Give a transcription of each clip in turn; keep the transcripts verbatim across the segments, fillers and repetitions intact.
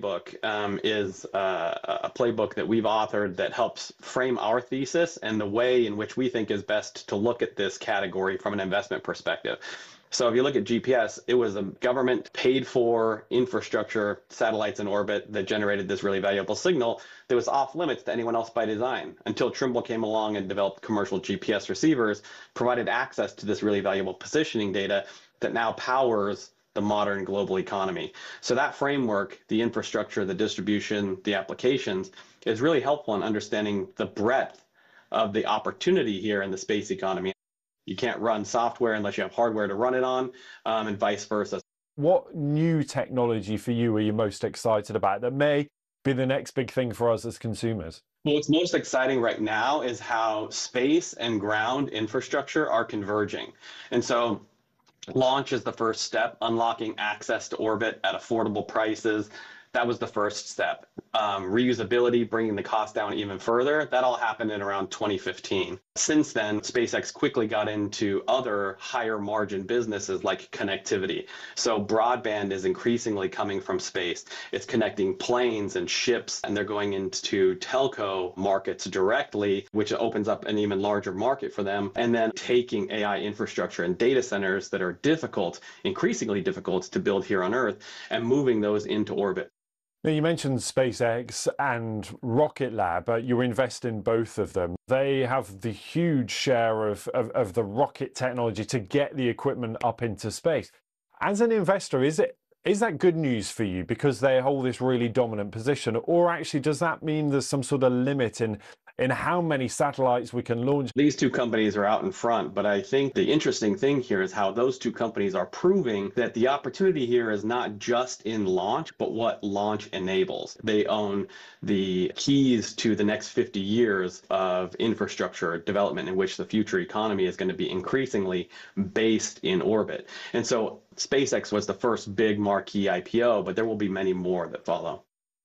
playbook um, is uh, a playbook that we've authored that helps frame our thesis and the way in which we think is best to look at this category from an investment perspective. So if you look at G P S, it was a government paid for infrastructure, satellites in orbit that generated this really valuable signal that was off limits to anyone else by design until Trimble came along and developed commercial G P S receivers, provided access to this really valuable positioning data that now powers the modern global economy. So that framework, the infrastructure, the distribution, the applications, is really helpful in understanding the breadth of the opportunity here in the space economy. You can't run software unless you have hardware to run it on, um, and vice versa. What new technology for you are you most excited about that may be the next big thing for us as consumers? Well, what's most exciting right now is how space and ground infrastructure are converging. And so launch is the first step, unlocking access to orbit at affordable prices. That was the first step. Um, reusability, bringing the cost down even further, that all happened in around twenty fifteen. Since then, SpaceX quickly got into other higher margin businesses like connectivity. So broadband is increasingly coming from space. It's connecting planes and ships, and they're going into telco markets directly, which opens up an even larger market for them. And then taking A I infrastructure and data centers that are difficult, increasingly difficult to build here on Earth, and moving those into orbit. Now, you mentioned SpaceX and Rocket Lab. Uh, you invest in both of them. They have the huge share of, of, of the rocket technology to get the equipment up into space. As an investor, is it is that good news for you because they hold this really dominant position? Or actually, does that mean there's some sort of limit in, in how many satellites we can launch? These two companies are out in front, but I think the interesting thing here is how those two companies are proving that the opportunity here is not just in launch, but what launch enables. They own the keys to the next fifty years of infrastructure development in which the future economy is going to be increasingly based in orbit. And so SpaceX was the first big marquee I P O, but there will be many more that follow.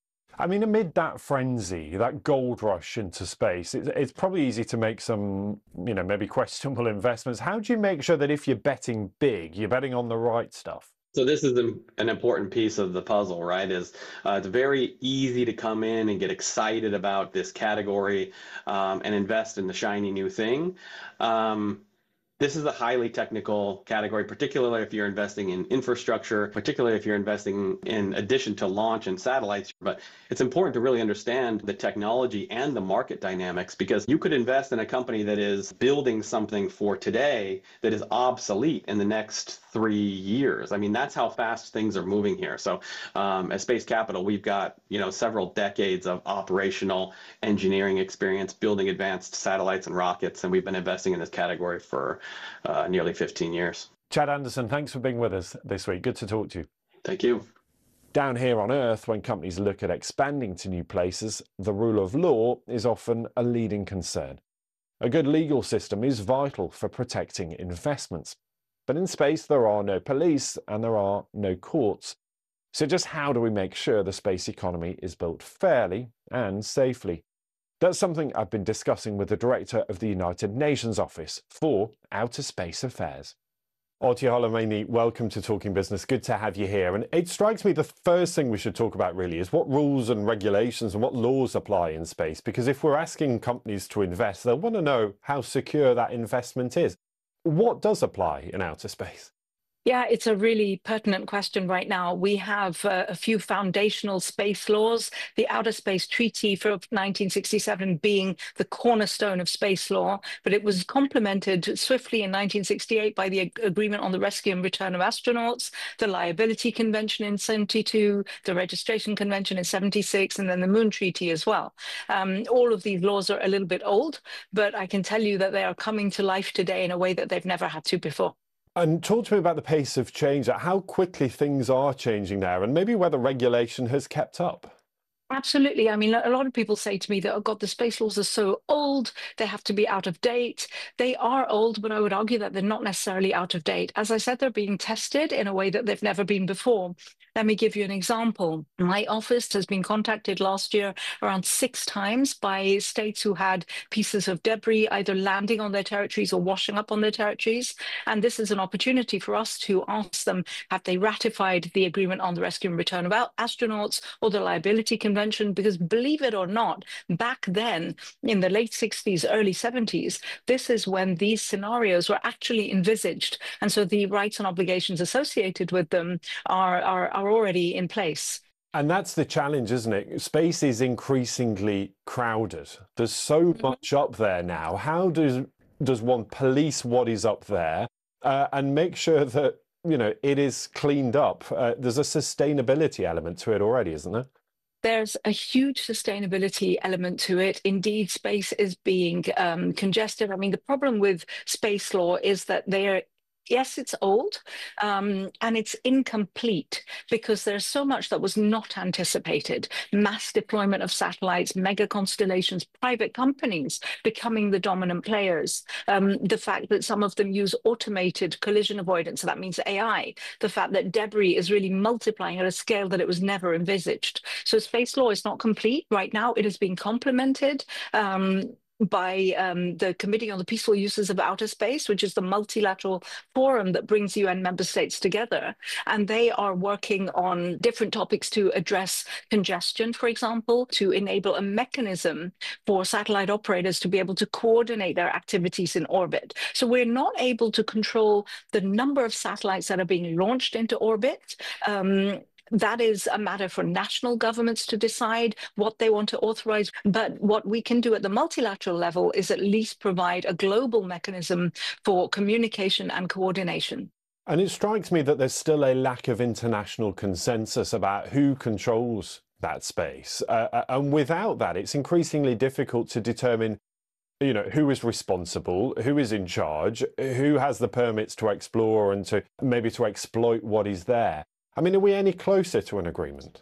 I mean, amid that frenzy, that gold rush into space, it's, it's probably easy to make some, you know, maybe questionable investments. How do you make sure that if you're betting big, you're betting on the right stuff? So this is an important piece of the puzzle, right? Is uh, it's very easy to come in and get excited about this category um, and invest in the shiny new thing. Um, This is a highly technical category, particularly if you're investing in infrastructure, particularly if you're investing in addition to launch and satellites. But it's important to really understand the technology and the market dynamics, because you could invest in a company that is building something for today that is obsolete in the next three years. I mean, that's how fast things are moving here. So um, at Space Capital, we've got, you know, several decades of operational engineering experience building advanced satellites and rockets, and we've been investing in this category for Uh, nearly fifteen years. Chad Anderson, thanks for being with us this week. Good to talk to you. Thank you. Down here on Earth, when companies look at expanding to new places, the rule of law is often a leading concern. A good legal system is vital for protecting investments. But in space, there are no police and there are no courts. So just how do we make sure the space economy is built fairly and safely? That's something I've been discussing with the director of the United Nations Office for Outer Space Affairs. Otti Holomaini, welcome to Talking Business. Good to have you here. And it strikes me the first thing we should talk about really is what rules and regulations and what laws apply in space. Because if we're asking companies to invest, they'll want to know how secure that investment is. What does apply in outer space? Yeah, it's a really pertinent question right now. We have uh, a few foundational space laws, the Outer Space Treaty from nineteen sixty-seven being the cornerstone of space law, but it was complemented swiftly in nineteen sixty-eight by the Ag- Agreement on the Rescue and Return of Astronauts, the Liability Convention in seventy-two, the Registration Convention in seventy-six, and then the Moon Treaty as well. Um, all of these laws are a little bit old, but I can tell you that they are coming to life today in a way that they've never had to before. And talk to me about the pace of change, how quickly things are changing there, and maybe whether regulation has kept up. Absolutely. I mean, a lot of people say to me that, oh God, the space laws are so old, they have to be out of date. They are old, but I would argue that they're not necessarily out of date. As I said, they're being tested in a way that they've never been before. Let me give you an example. My office has been contacted last year around six times by states who had pieces of debris either landing on their territories or washing up on their territories. And this is an opportunity for us to ask them, have they ratified the agreement on the rescue and return of astronauts or the liability convention? Because believe it or not, back then in the late sixties, early seventies, this is when these scenarios were actually envisaged. And so the rights and obligations associated with them are, are, are already in place. And that's the challenge, isn't it? Space is increasingly crowded. There's so much up there now. How does does one police what is up there uh, and make sure that, you know, it is cleaned up? Uh, there's a sustainability element to it already, isn't there? There's a huge sustainability element to it. Indeed, space is being um, congested. I mean, the problem with space law is that they are yes, it's old um, and it's incomplete because there's so much that was not anticipated. Mass deployment of satellites, mega constellations, private companies becoming the dominant players. Um, the fact that some of them use automated collision avoidance, so that means A I. The fact that debris is really multiplying at a scale that it was never envisaged. So space law is not complete right now. It is being complemented. Um, by um, the Committee on the Peaceful Uses of Outer Space, which is the multilateral forum that brings U N member states together. And they are working on different topics to address congestion, for example, to enable a mechanism for satellite operators to be able to coordinate their activities in orbit. So we're not able to control the number of satellites that are being launched into orbit. Um, That is a matter for national governments to decide what they want to authorize. But what we can do at the multilateral level is at least provide a global mechanism for communication and coordination. And it strikes me that there's still a lack of international consensus about who controls that space. Uh, and without that, it's increasingly difficult to determine, you know, who is responsible, who is in charge, who has the permits to explore and to maybe to exploit what is there. I mean, are we any closer to an agreement?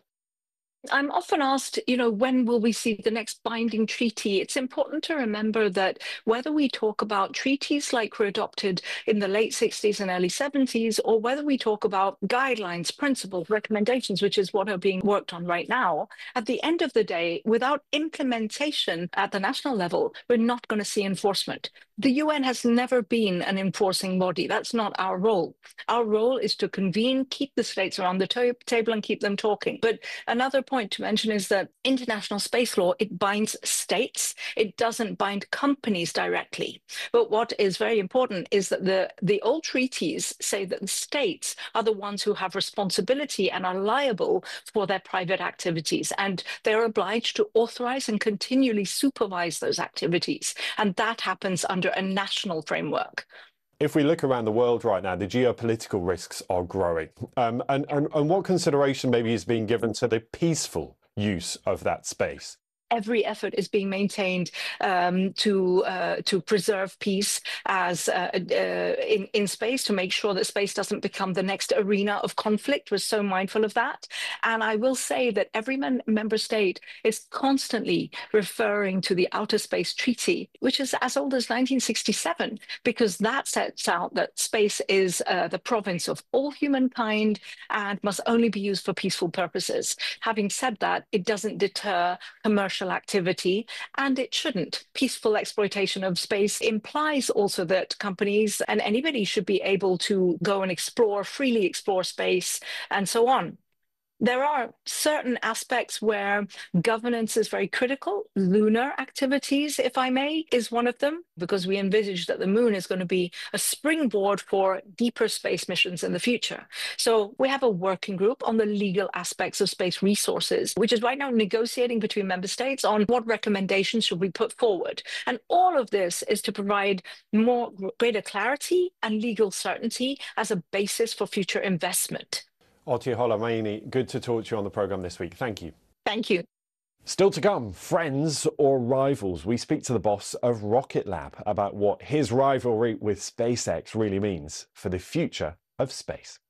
I'm often asked, you know, when will we see the next binding treaty? It's important to remember that whether we talk about treaties like were adopted in the late sixties and early seventies, or whether we talk about guidelines, principles, recommendations, which is what are being worked on right now, at the end of the day, without implementation at the national level, we're not going to see enforcement. The U N has never been an enforcing body. That's not our role. Our role is to convene, keep the states around the table and keep them talking. But another point to mention is that international space law, it binds states. It doesn't bind companies directly. But what is very important is that the, the old treaties say that the states are the ones who have responsibility and are liable for their private activities. And they're obliged to authorize and continually supervise those activities. And that happens under a national framework. If we look around the world right now, the geopolitical risks are growing. Um, and, and, and what consideration maybe is being given to the peaceful use of that space? Every effort is being maintained um, to uh, to preserve peace as uh, uh, in in space, to make sure that space doesn't become the next arena of conflict. We're so mindful of that, and I will say that every man- member state is constantly referring to the Outer Space Treaty, which is as old as nineteen sixty-seven, because that sets out that space is uh, the province of all humankind and must only be used for peaceful purposes. Having said that, it doesn't deter commercial activity, and it shouldn't. Peaceful exploitation of space implies also that companies and anybody should be able to go and explore, freely explore space, and so on. There are certain aspects where governance is very critical. Lunar activities, if I may, is one of them, because we envisage that the moon is going to be a springboard for deeper space missions in the future. So we have a working group on the legal aspects of space resources, which is right now negotiating between member states on what recommendations should we put forward. And all of this is to provide more greater clarity and legal certainty as a basis for future investment. Otia Holomaini, good to talk to you on the programme this week. Thank you. Thank you. Still to come, friends or rivals? We speak to the boss of Rocket Lab about what his rivalry with SpaceX really means for the future of space.